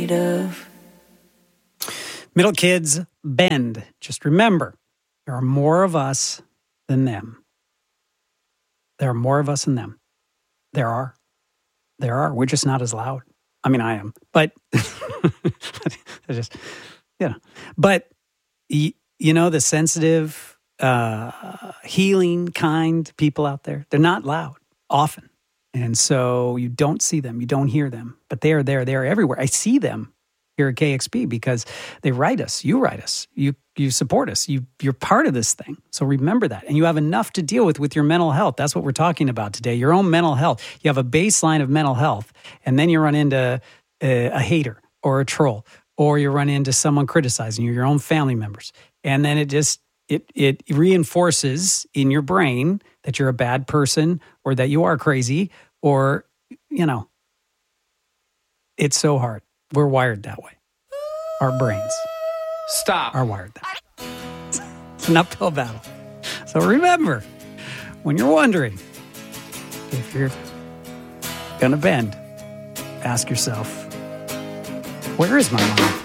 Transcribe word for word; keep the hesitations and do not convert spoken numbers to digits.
Middle kids bend. Just remember, there are more of us than them. There are more of us than them. There are. There are. We're just not as loud. I mean, I am. But, I just, you know. But, you, you know, the sensitive, uh, healing kind people out there, they're not loud often. And so you don't see them. You don't hear them. But they are there. They are everywhere. I see them here at K X P because they write us. You write us. You you support us. You, you're part of this thing. So remember that. And you have enough to deal with with your mental health. That's what we're talking about today. Your own mental health. You have a baseline of mental health. And then you run into a, a hater or a troll. Or you run into someone criticizing you, your own family members. And then it just, it it reinforces in your brain that you're a bad person or that you are crazy or, you know, it's so hard. We're wired that way. Our brains Stop. are wired that way. It's an uphill battle. So remember, when you're wondering if you're going to bend, ask yourself, where is my mom?